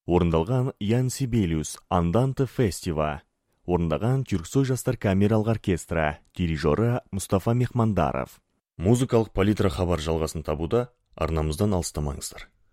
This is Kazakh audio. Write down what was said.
Орындалған Ян Сибелиус, Анданте Фестива. Орындаған Түрксой жастар камералық оркестра, дирижері Мұстафа Мехмандаров. Музыкалық палитра хабар жалғасын табуда, арнамыздан алыстамаңыздар.